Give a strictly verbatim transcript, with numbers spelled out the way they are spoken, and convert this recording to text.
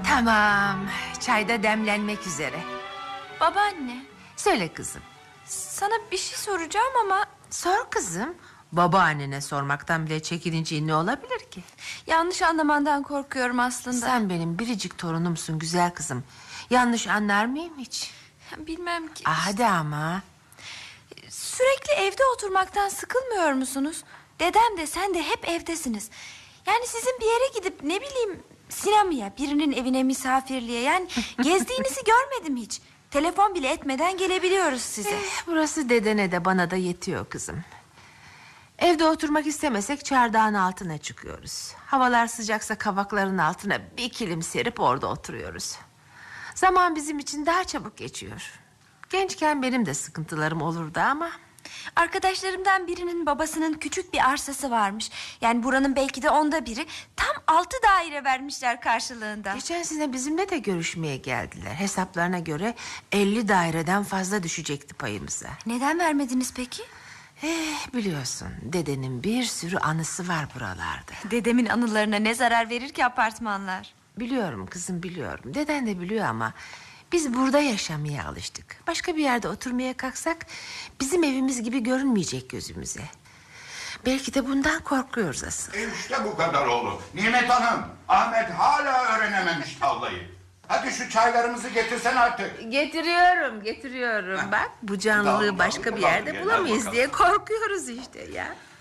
Tamam, çay da demlenmek üzere. Babaanne, Söyle kızım. sana bir şey soracağım ama... Sor kızım. Babaannene sormaktan bile çekilince ne olabilir ki? Yanlış anlamandan korkuyorum aslında. Sen benim biricik torunumsun güzel kızım. Yanlış anlar mıyım hiç? Bilmem ki. Ah, hadi ama. Sürekli evde oturmaktan sıkılmıyor musunuz? Dedem de sen de hep evdesiniz. Yani sizin bir yere gidip ne bileyim sinemaya, birinin evine misafirliğe, yani gezdiğinizi görmedim hiç. Telefon bile etmeden gelebiliyoruz size. Eh, burası dedene de bana da yetiyor kızım. Evde oturmak istemesek çardağın altına çıkıyoruz. Havalar sıcaksa kavakların altına bir kilim serip orada oturuyoruz. Zaman bizim için daha çabuk geçiyor. Gençken benim de sıkıntılarım olurdu ama... Arkadaşlarımdan birinin babasının küçük bir arsası varmış. Yani buranın belki de onda biri. Tam altı daire vermişler karşılığında. Geçen sene bizimle de görüşmeye geldiler. Hesaplarına göre elli daireden fazla düşecekti payımıza. Neden vermediniz peki? Eh, biliyorsun dedenin bir sürü anısı var buralarda. Dedemin anılarına ne zarar verir ki apartmanlar? Biliyorum kızım, biliyorum. Deden de biliyor ama... Biz burada yaşamaya alıştık. Başka bir yerde oturmaya kalksak... bizim evimiz gibi görünmeyecek gözümüze. Belki de bundan korkuyoruz asıl. İşte bu kadar oğlum. Nimet Hanım, Ahmet hala öğrenememiş tavlayı. Hadi şu çaylarımızı getirsen artık. Getiriyorum, getiriyorum. Bak, bu canlılığı Tamam, başka tamam, bir yerde gel, bulamayız gel diye korkuyoruz işte ya.